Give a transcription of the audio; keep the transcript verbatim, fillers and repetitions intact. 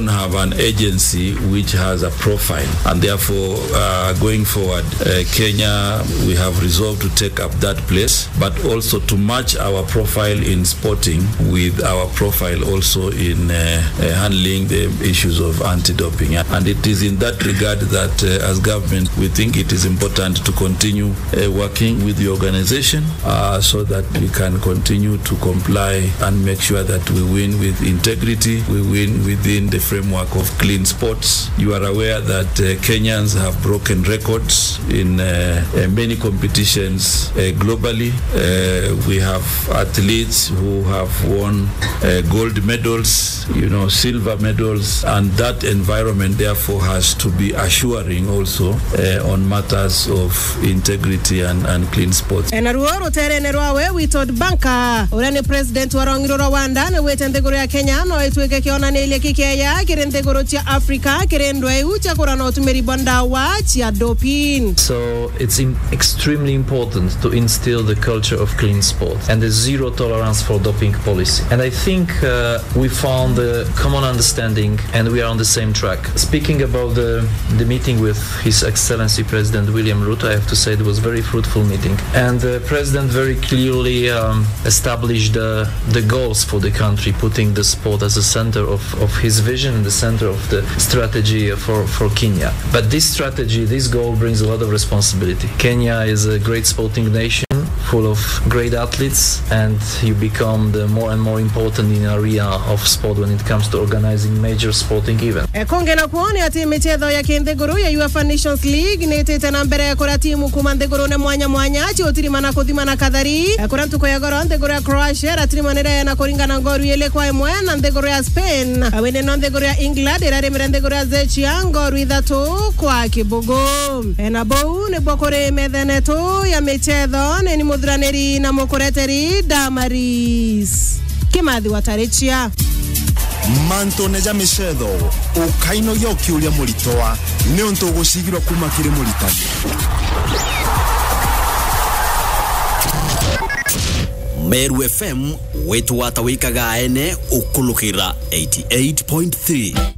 don't have an agency which has a profile, and therefore uh, going forward, uh, Kenya, we have resolved to take up that place, but also to match our profile in sporting with our profile also in uh, uh, handling the issues of anti-doping. And it is in that regard that uh, as government, we think it is important to continue uh, working with the organization uh, so that we can continue to comply and make sure that we win with integrity, we win within the framework of clean sports. You are aware that uh, Kenyans have broken records in uh, uh, many competitions uh, globally. Uh, we have athletes who have won uh, gold medals, you know, silver medals, and that environment therefore has to be assuring also uh, on matters of integrity and, and clean sports. Enaruoro terene rwawe witod banka urani president wa Rongiro Rwanda na wetendegoro ya Kenya no itweke kiona ne ile kikeya kirendegoro cha Africa kirendwe ucha kurana otumeri bonda wa cha doping. So it's in extremely important to instill the culture of clean sport and the zero tolerance for doping policy. And I think uh, we found a common understanding and we are on the same track. Speaking about the, the meeting with His Excellency President William Ruto, I have to say it was a very fruitful meeting. And the President very clearly um, established the, the goals for the country, putting the sport as a center of, of his vision and the center of the strategy for, for Kenya. But this strategy, this goal brings a lot of responsibility. Kenya is a great sporting nation, full of great athletes, and you become the more and more important in area of sport when it comes to organizing major sporting events. Ekongena kuone ati michezo ya kindegoro ya UEFA Nations League netete na mbere kora timu kumandegoro ne mwanya mwanya ati otirimana kodimana kadari kora ntuko ya goro ndegoro ya Croatia atirimana na koringana ngoru yele kwa emwe na ndegoro ya Spain awene na ndegoro ya England erare ndegoro ya Zechia ngoru idhato kwa kibogo ena bou ne bokore medeneto ya michezo ne ni mudraneri na mokoreteri Damaris Kimathi Watarechia Manto neja mishedo ukaino yoki ulia mulitoa neonto gushigirwa kuma kire mulitani Meru F M wetu watawika gaene ukulukira eighty-eight point three.